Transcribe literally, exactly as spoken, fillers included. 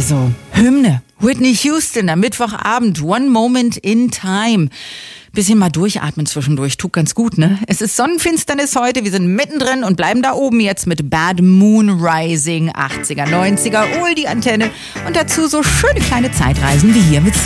Also, Hymne. Whitney Houston am Mittwochabend. One Moment in Time. Bisschen mal durchatmen zwischendurch. Tut ganz gut, ne? Es ist Sonnenfinsternis heute. Wir sind mittendrin und bleiben da oben jetzt mit Bad Moon Rising. achtziger, neunziger. Hol die Antenne. Und dazu so schöne kleine Zeitreisen wie hier mit